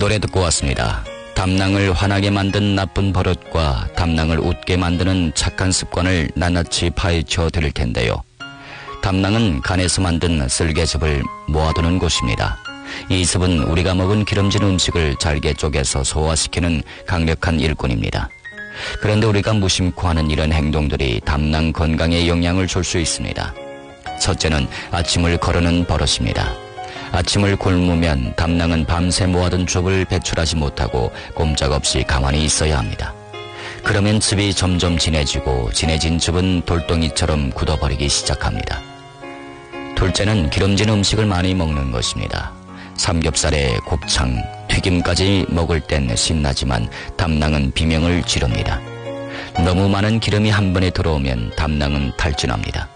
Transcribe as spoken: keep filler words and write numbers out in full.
노래 듣고 왔습니다. 담낭을 화나게 만든 나쁜 버릇과 담낭을 웃게 만드는 착한 습관을 낱낱이 파헤쳐 드릴 텐데요. 담낭은 간에서 만든 쓸개즙을 모아두는 곳입니다. 이 즙은 우리가 먹은 기름진 음식을 잘게 쪼개서 소화시키는 강력한 일꾼입니다. 그런데 우리가 무심코 하는 이런 행동들이 담낭 건강에 영향을 줄 수 있습니다. 첫째는 아침을 거르는 버릇입니다. 아침을 굶으면 담낭은 밤새 모아둔 즙을 배출하지 못하고 꼼짝없이 가만히 있어야 합니다. 그러면 즙이 점점 진해지고 진해진 즙은 돌덩이처럼 굳어버리기 시작합니다. 둘째는 기름진 음식을 많이 먹는 것입니다. 삼겹살에 곱창, 튀김까지 먹을 땐 신나지만 담낭은 비명을 지릅니다. 너무 많은 기름이 한 번에 들어오면 담낭은 탈진합니다.